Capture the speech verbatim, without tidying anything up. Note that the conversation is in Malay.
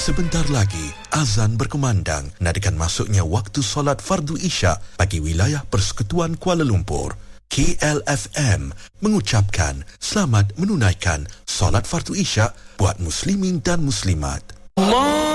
Sebentar lagi, azan berkumandang nadakan masuknya waktu solat fardu isyak bagi wilayah Persekutuan Kuala Lumpur. K L F M mengucapkan selamat menunaikan solat fardu isyak buat muslimin dan muslimat.